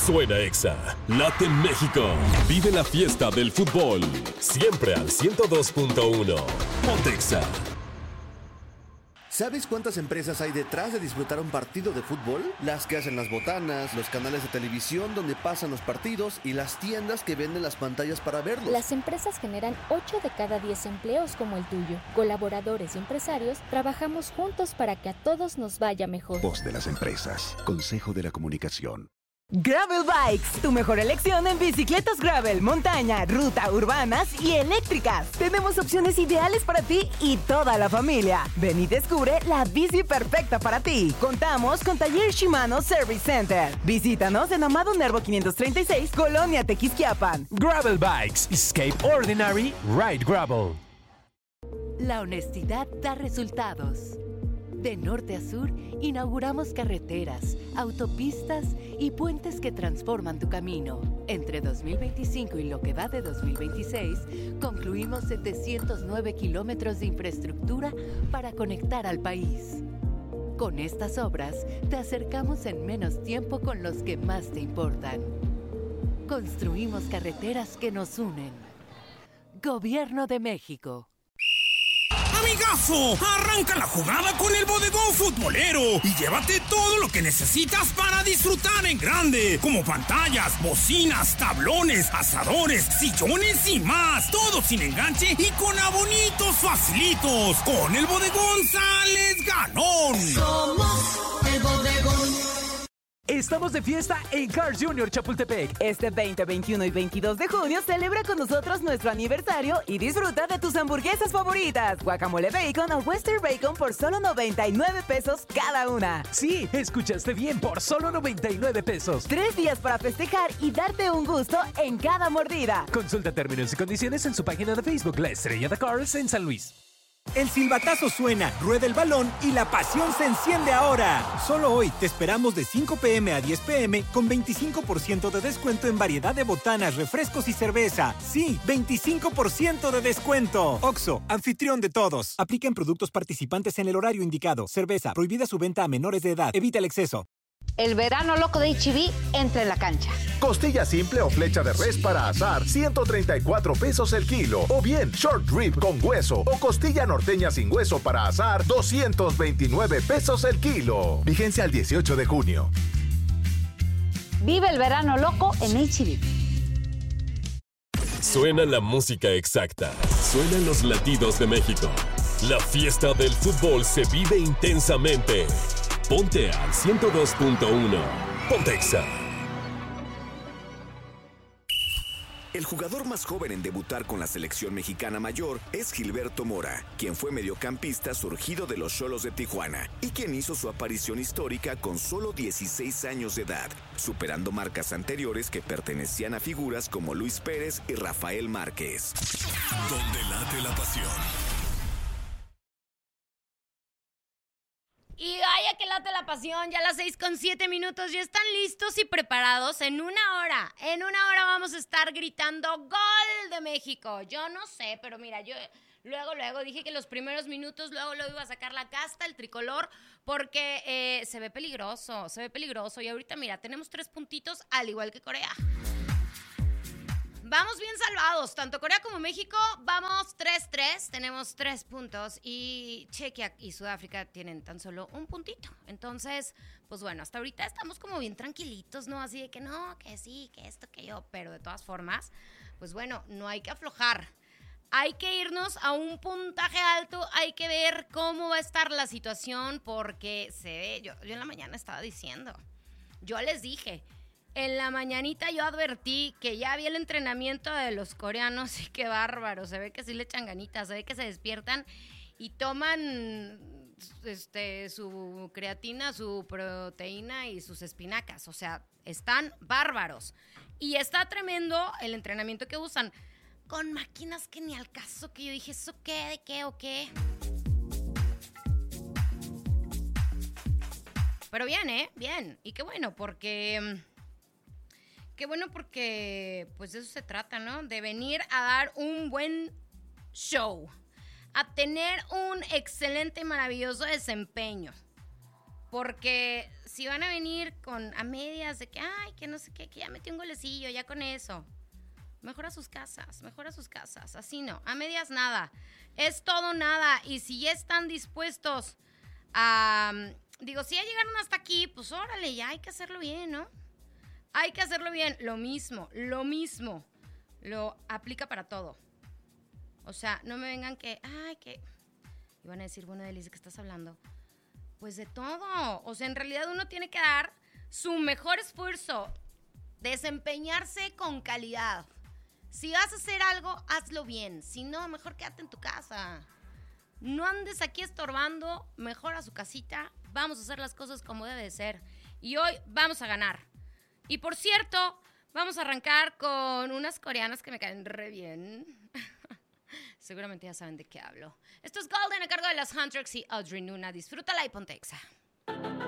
Suena Exa, late México. Vive la fiesta del fútbol. Siempre al 102.1. Ponte Exa. ¿Sabes cuántas empresas hay detrás de disfrutar un partido de fútbol? Las que hacen las botanas, los canales de televisión donde pasan los partidos y las tiendas que venden las pantallas para verlos. Las empresas generan 8 de cada 10 empleos como el tuyo. Colaboradores y empresarios trabajamos juntos para que a todos nos vaya mejor. Voz de las empresas. Consejo de la Comunicación. Gravel Bikes, tu mejor elección en bicicletas gravel, montaña, ruta, urbanas y eléctricas. Tenemos opciones ideales para ti y toda la familia. Ven y descubre la bici perfecta para ti. Contamos con Taller Shimano Service Center. Visítanos en Amado Nervo 536, Colonia Tequisquiapan. Gravel Bikes, escape ordinary, ride gravel. La honestidad da resultados. De norte a sur, inauguramos carreteras, autopistas y puentes que transforman tu camino. Entre 2025 y lo que va de 2026, concluimos 709 kilómetros de infraestructura para conectar al país. Con estas obras, te acercamos en menos tiempo con los que más te importan. Construimos carreteras que nos unen. Gobierno de México. ¡Amigazo! Arranca la jugada con el Bodegón Futbolero y llévate todo lo que necesitas para disfrutar en grande, como pantallas, bocinas, tablones, asadores, sillones y más. Todo sin enganche y con abonitos facilitos. Con el Bodegón sales ganón. Somos el Bodegón. Estamos de fiesta en Cars Junior Chapultepec. Este 20, 21 y 22 de junio celebra con nosotros nuestro aniversario y disfruta de tus hamburguesas favoritas. Guacamole bacon o Western bacon por solo 99 pesos cada una. Sí, escuchaste bien, por solo 99 pesos. 3 días para festejar y darte un gusto en cada mordida. Consulta términos y condiciones en su página de Facebook, La Estrella de Cars en San Luis. El silbatazo suena, rueda el balón y la pasión se enciende ahora. Solo hoy te esperamos de 5 p.m. a 10 p.m. con 25% de descuento en variedad de botanas, refrescos y cerveza. Sí, 25% de descuento. OXXO, anfitrión de todos. Aplica en productos participantes en el horario indicado. Cerveza, prohibida su venta a menores de edad. Evita el exceso. El verano loco de H-E-B entra en la cancha. Costilla simple o flecha de res para asar, 134 pesos el kilo. O bien, short rib con hueso o costilla norteña sin hueso para asar, 229 pesos el kilo. Vigencia al 18 de junio. Vive el verano loco en H-E-B. Suena la música exacta. Suenan los latidos de México. La fiesta del fútbol se vive intensamente. Ponte al 102.1. Ponte Exa. El jugador más joven en debutar con la selección mexicana mayor es Gilberto Mora, quien fue mediocampista surgido de los Xolos de Tijuana y quien hizo su aparición histórica con solo 16 años de edad, superando marcas anteriores que pertenecían a figuras como Luis Pérez y Rafael Márquez. Donde late la pasión. Y vaya que late la pasión, ya las 6:07, ya están listos y preparados. En una hora vamos a estar gritando ¡Gol de México! Yo no sé, pero mira, yo luego dije que los primeros minutos, luego iba a sacar la casta, el tricolor, porque se ve peligroso. Y ahorita mira, tenemos 3 puntitos al igual que Corea. Vamos bien salvados, tanto Corea como México, vamos 3-3, tenemos 3 puntos y Chequia y Sudáfrica tienen tan solo 1 puntito. Entonces, pues bueno, hasta ahorita estamos como bien tranquilitos, ¿no? Así de que no, que sí, que esto, que yo, pero de todas formas, pues bueno, no hay que aflojar. Hay que irnos a un puntaje alto, hay que ver cómo va a estar la situación porque se ve, yo en la mañana estaba diciendo, yo les dije... En la mañanita yo advertí que ya vi el entrenamiento de los coreanos y qué bárbaro, se ve que sí le echan ganitas, se ve que se despiertan y toman su creatina, su proteína y sus espinacas, o sea, están bárbaros. Y está tremendo el entrenamiento que usan, con máquinas que ni al caso, que yo dije, ¿eso qué? ¿De qué o qué? Pero bien, bien, y qué bueno, porque pues de eso se trata, ¿no? De venir a dar un buen show, a tener un excelente y maravilloso desempeño. Porque si van a venir a medias de que, ay, que no sé qué, que ya metí un golecillo, ya con eso. Mejora sus casas. Así no, a medias nada. Es todo nada. Y si ya están dispuestos a... Digo, si ya llegaron hasta aquí, pues órale, ya hay que hacerlo bien, ¿no? Hay que hacerlo bien. Lo mismo. Lo aplica para todo. O sea, no me vengan que... Y van a decir, bueno, Delis, ¿de qué estás hablando? Pues de todo. O sea, en realidad uno tiene que dar su mejor esfuerzo. Desempeñarse con calidad. Si vas a hacer algo, hazlo bien. Si no, mejor quédate en tu casa. No andes aquí estorbando. Mejora su casita. Vamos a hacer las cosas como debe de ser. Y hoy vamos a ganar. Y por cierto, vamos a arrancar con unas coreanas que me caen re bien. Seguramente ya saben de qué hablo. Esto es Golden a cargo de las Huntrix y Audrey Nuna. Disfrútala y ponte exa.